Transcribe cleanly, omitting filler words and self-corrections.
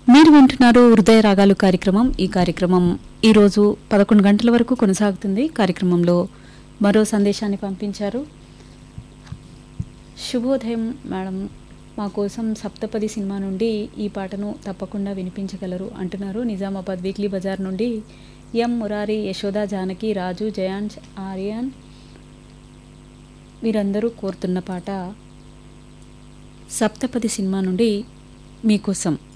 మీరు వింటున్నారు హృదయ రాగాలు కార్యక్రమం. ఈ కార్యక్రమం ఈరోజు 11 గంటల వరకు కొనసాగుతుంది. కార్యక్రమంలో మరో సందేశాన్ని పంపించారు. శుభోదయం మేడం, మా కోసం సప్తపది సినిమా నుండి ఈ పాటను తప్పకుండా వినిపించగలరు అంటున్నారు. నిజామాబాద్ వీక్లీ బజార్ నుండి ఎం మురారి, యశోద, జానకి, రాజు, జయాంష్, ఆర్యన్ వీరందరూ కోరుతున్న పాట సప్తపది సినిమా నుండి మీకోసం.